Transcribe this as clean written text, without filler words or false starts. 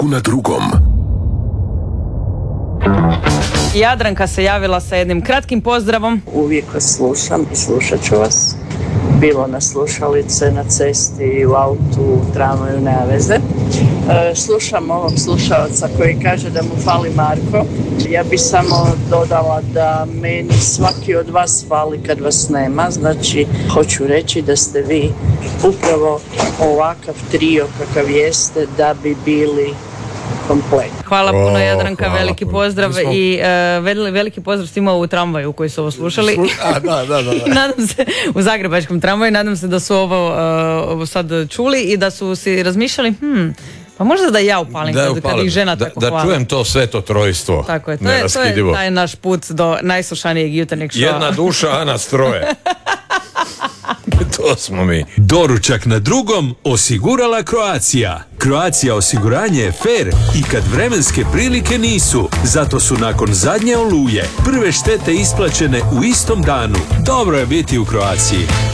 na drugom. Jadranka se javila sa jednim kratkim pozdravom. Uvijek vas slušam i slušat ću vas. Bilo na slušalice, na cesti, u autu, u tramvaju, nema veze. Slušam ovog slušalca koji kaže da mu fali Marko. Ja bi samo dodala da meni svaki od vas fali kad vas nema. Znači, hoću reći da ste vi upravo ovakav trio kakav jeste da bi bili komplet. Hvala puno Jadranka, veliki pozdrav i veliki pozdrav svima u tramvaju koji su ovo slušali. Da. Nadam se, u zagrebačkom tramvaju, nadam se da su ovo sad čuli i da su si razmišljali, pa možda da ja upalim kad ih žena tako hvala. Da čujem to sveto trojstvo. Tako je, to je taj naš put do najslušanijeg jutarnjeg šova. Jedna duša, a nas troje. To smo mi. Doručak na drugom osigurala Croatia. Croatia osiguranje je fair i kad vremenske prilike nisu. Zato su nakon zadnje oluje prve štete isplaćene u istom danu. Dobro je biti u Croatiji.